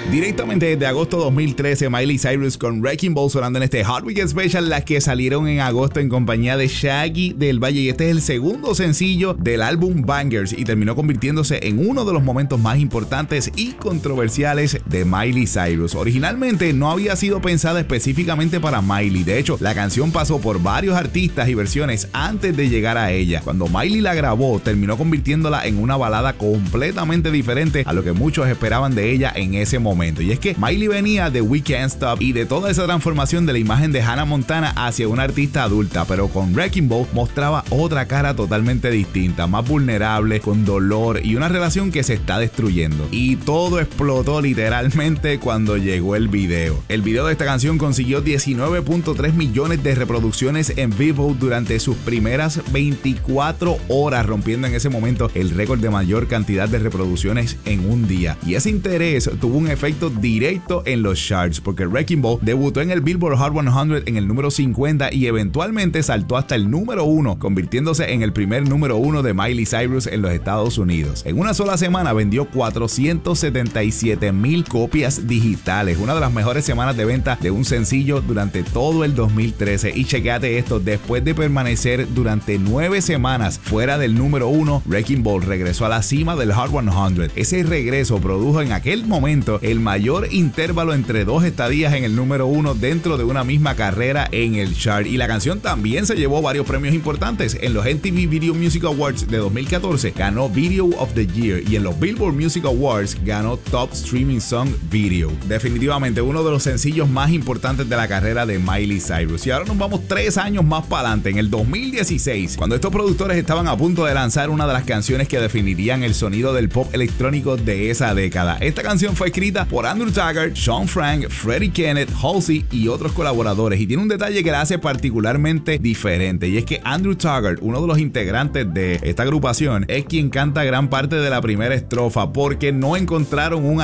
Directamente desde agosto 2013, Miley Cyrus con Wrecking Ball sonando en este Hot Week Special, las que salieron en agosto en compañía de Shaggy del Valle, y este es el segundo sencillo del álbum Bangers y terminó convirtiéndose en uno de los momentos más importantes y controversiales de Miley Cyrus. Originalmente no había sido pensada específicamente para Miley, de hecho la canción pasó por varios artistas y versiones antes de llegar a ella. Cuando Miley la grabó, terminó convirtiéndola en una balada completamente diferente a lo que muchos esperaban de ella en ese momento. Y es que Miley venía de We Can't Stop y de toda esa transformación de la imagen de Hannah Montana hacia una artista adulta, pero con Wrecking Ball mostraba otra cara totalmente distinta, más vulnerable, con dolor y una relación que se está destruyendo. Y todo explotó literalmente cuando llegó el video. El video de esta canción consiguió 19.3 millones de reproducciones en vivo durante sus primeras 24 horas, rompiendo en ese momento el récord de mayor cantidad de reproducciones en un día. Y ese interés tuvo un efecto directo en los charts, porque Wrecking Ball debutó en el Billboard Hot 100 en el número 50 y eventualmente saltó hasta el número 1, convirtiéndose en el primer número 1 de Miley Cyrus en los Estados Unidos. En una sola semana vendió 477,000 copias digitales, una de las mejores semanas de venta de un sencillo durante todo el 2013. Y chequéate esto, después de permanecer durante 9 semanas fuera del número 1, Wrecking Ball regresó a la cima del Hot 100. Ese regreso produjo en aquel momento el mayor intervalo entre dos estadías en el número 1 dentro de una misma carrera en el chart, y la canción también se llevó varios premios importantes. En los MTV Video Music Awards de 2014 ganó Video of the Year, y en los Billboard Music Awards ganó Top Streaming Song Video. Definitivamente uno de los sencillos más importantes de la carrera de Miley Cyrus. Y ahora nos vamos 3 años más para adelante, en el 2016, cuando estos productores estaban a punto de lanzar una de las canciones que definirían el sonido del pop electrónico de esa década. Esta canción fue escrita por Andrew Taggart, Sean Frank, Freddie Kenneth, Halsey y otros colaboradores, y tiene un detalle que la hace particularmente diferente, y es que Andrew Taggart, uno de los integrantes de esta agrupación, es quien canta gran parte de la primera estrofa, porque no encontraron un